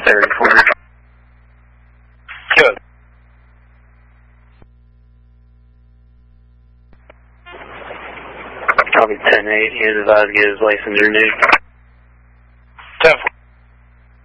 third quarter. Good. Copy 10-8. He is advised to get his license renewed. 10-4.